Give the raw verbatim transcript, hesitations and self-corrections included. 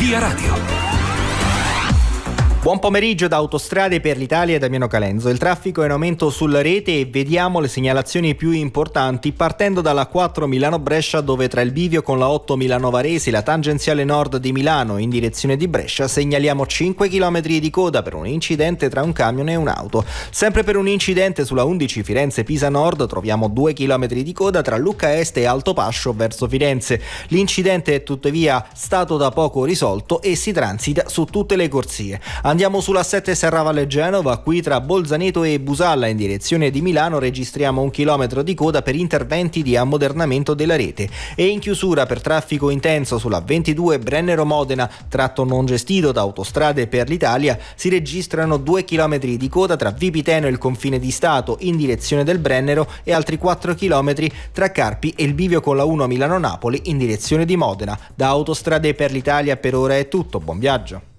Via Radio. Buon pomeriggio da Autostrade per l'Italia e Damiano Calenzo. Il traffico è in aumento sulla rete e vediamo le segnalazioni più importanti partendo dalla quattro Milano-Brescia, dove tra il bivio con la otto Milano-Varese e la tangenziale nord di Milano in direzione di Brescia segnaliamo cinque chilometri di coda per un incidente tra un camion e un'auto. Sempre per un incidente sulla undici Firenze-Pisa Nord troviamo due chilometri di coda tra Lucca Est e Alto Pascio verso Firenze. L'incidente è tuttavia stato da poco risolto e si transita su tutte le corsie. Andiamo sulla sette Serravalle Genova, qui tra Bolzaneto e Busalla in direzione di Milano registriamo un chilometro di coda per interventi di ammodernamento della rete e in chiusura per traffico intenso sulla ventidue Brennero Modena, tratto non gestito da Autostrade per l'Italia, si registrano due chilometri di coda tra Vipiteno e il confine di Stato in direzione del Brennero e altri quattro chilometri tra Carpi e il bivio con la uno Milano-Napoli in direzione di Modena. Da Autostrade per l'Italia per ora è tutto, buon viaggio.